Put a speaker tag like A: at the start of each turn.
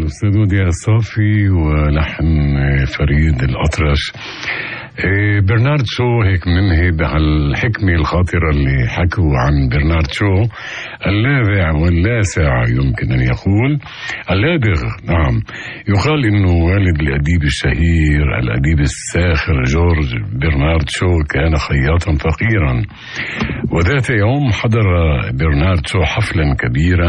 A: الأستاذ وديع الصافي ولحن فريد الأطرش. برنارد شو هيك منهي على الحكمة الخاطرة اللي حكوا عن برنارد شو، اللاذع واللاسع يمكن أن يقول اللادغ. نعم، يقال إنه والد الأديب الشهير الأديب الساخر جورج برنارد شو كان خياطا فقيرا، وذات يوم حضر برنارد شو حفلا كبيرا